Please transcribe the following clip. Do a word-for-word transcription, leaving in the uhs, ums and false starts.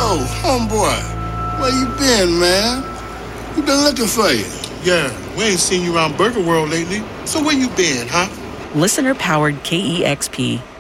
Yo, homeboy, where you been, man? We been looking for you. Yeah, we ain't seen you around Burger World lately. So where you been, huh? Listener-powered K E X P.